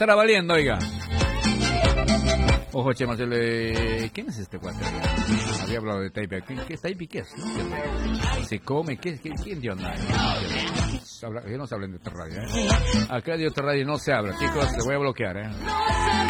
estará valiendo, oiga. Ojo, Chema, ¿quién es este cuate? Había hablado de Taipei. ¿Qué es Taipei? ¿Qué es? ¿Se come? ¿Quién dio nada? Que no se hablen de otra radio, ¿eh? Acá de otra radio no se habla, chicos, te voy a bloquear, ¿eh?